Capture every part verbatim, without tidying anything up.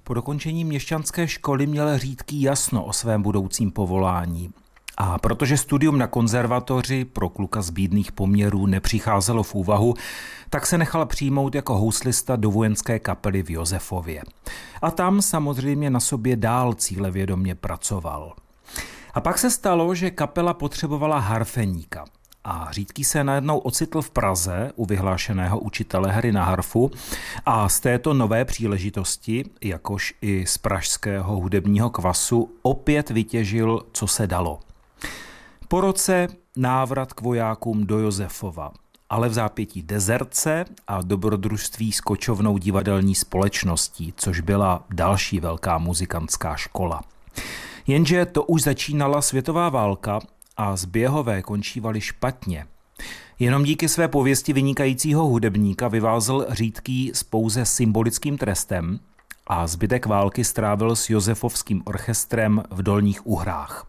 Po dokončení měšťanské školy měl Řídký jasno o svém budoucím povolání. A protože studium na konzervatoři pro kluka z bídných poměrů nepřicházelo v úvahu, tak se nechal přijmout jako houslista do vojenské kapely v Josefově. A tam samozřejmě na sobě dál cílevědomě pracoval. A pak se stalo, že kapela potřebovala harfeníka. A Řídký se najednou ocitl v Praze u vyhlášeného učitele hry na harfu a z této nové příležitosti, jakož i z pražského hudebního kvasu, opět vytěžil, co se dalo. Po roce návrat k vojákům do Josefova, ale v zápětí dezerce a dobrodružství s kočovnou divadelní společností, což byla další velká muzikantská škola. Jenže to už začínala světová válka a zběhové končívaly špatně. Jenom díky své pověsti vynikajícího hudebníka vyvázl Řídký s pouze symbolickým trestem a zbytek války strávil s Josefovským orchestrem v Dolních Uhrách.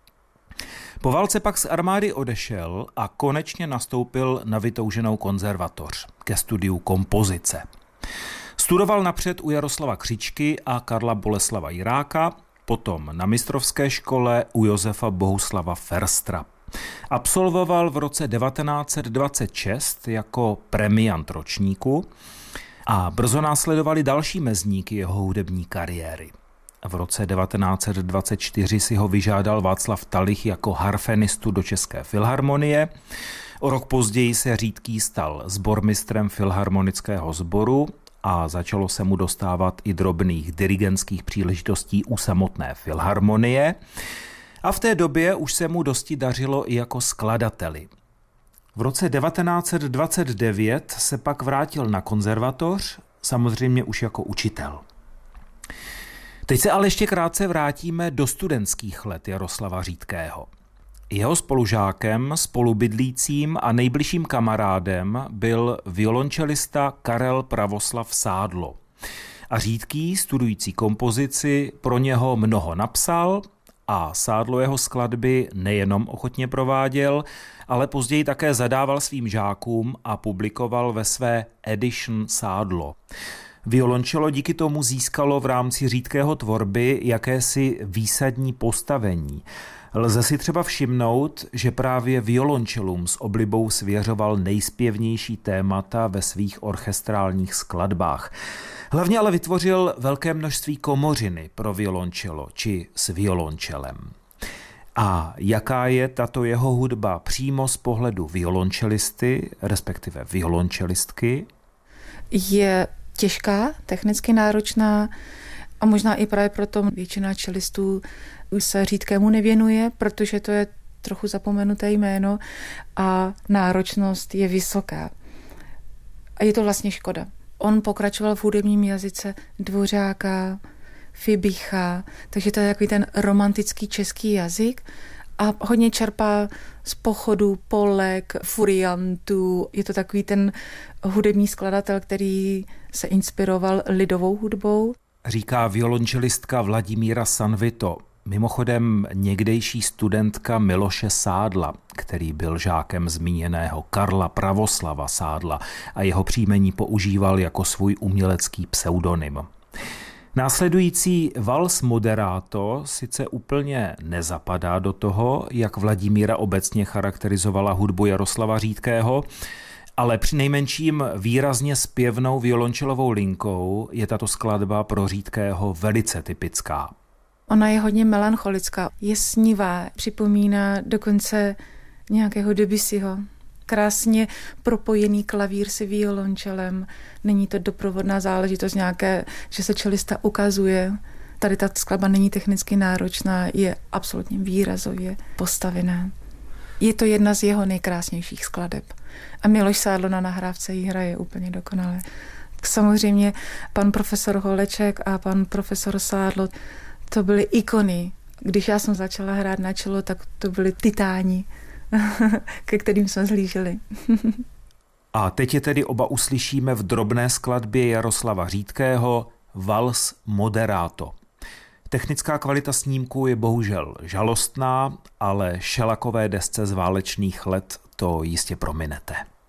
Po válce pak z armády odešel a konečně nastoupil na vytouženou konzervatoř ke studiu kompozice. Studoval napřed u Jaroslava Křičky a Karla Boleslava Jiráka, potom na mistrovské škole u Josefa Bohuslava Ferstra. Absolvoval v roce devatenáct set dvacet šest jako premiant ročníku a brzo následovali další mezníky jeho hudební kariéry. V roce devatenáct set dvacet čtyři si ho vyžádal Václav Talich jako harfenistu do České filharmonie. O rok později se Řídký stal sbormistrem filharmonického sboru a začalo se mu dostávat i drobných dirigentských příležitostí u samotné filharmonie. A v té době už se mu dosti dařilo i jako skladateli. V roce devatenáct set dvacet devět se pak vrátil na konzervatoř, samozřejmě už jako učitel. Teď se ale ještě krátce vrátíme do studentských let Jaroslava Řídkého. Jeho spolužákem, spolubydlícím a nejbližším kamarádem byl violončelista Karel Pravoslav Sádlo. A Řídký, studující kompozici, pro něho mnoho napsal a Sádlo jeho skladby nejenom ochotně prováděl, ale později také zadával svým žákům a publikoval ve své Edition Sádlo. Violončelo díky tomu získalo v rámci Řídkého tvorby jakési výsadní postavení. Lze si třeba všimnout, že právě violončelům s oblibou svěřoval nejspěvnější témata ve svých orchestrálních skladbách. Hlavně ale vytvořil velké množství komořiny pro violončelo či s violončelem. A jaká je tato jeho hudba přímo z pohledu violončelisty, respektive violončelistky? Je těžká, technicky náročná a možná i právě proto většina čelistů už se Řídkému nevěnuje, protože to je trochu zapomenuté jméno a náročnost je vysoká. A je to vlastně škoda. On pokračoval v hudebním jazyce Dvořáka, Fibicha, takže to je takový ten romantický český jazyk a hodně čerpá z pochodu, polek, furiantů. Je to takový ten hudební skladatel, který se inspiroval lidovou hudbou. Říká violončelistka Vladimíra Sanvito, mimochodem někdejší studentka Miloše Sádla, který byl žákem zmíněného Karla Pravoslava Sádla a jeho příjmení používal jako svůj umělecký pseudonym. Následující Vals Moderato sice úplně nezapadá do toho, jak Vladimíra obecně charakterizovala hudbu Jaroslava Řídkého, ale přinejmenším výrazně zpěvnou violončelovou linkou je tato skladba pro Řídkého velice typická. Ona je hodně melancholická, je snivá, připomíná dokonce nějakého Debussyho. Krásně propojený klavír se violončelem. Není to doprovodná záležitost nějaké, že se čelista ukazuje. Tady ta skladba není technicky náročná, je absolutně výrazově postavená. Je to jedna z jeho nejkrásnějších skladeb. A Miloš Sádlo na nahrávce ji hraje úplně dokonale. Samozřejmě pan profesor Holeček a pan profesor Sádlo, to byly ikony. Když já jsem začala hrát na čelo, tak to byly titáni, ke kterým jsme zhlíželi. A teď je tedy oba uslyšíme v drobné skladbě Jaroslava Řídkého Vals Moderato. Technická kvalita snímku je bohužel žalostná, ale šelakové desce z válečných let to jistě prominete.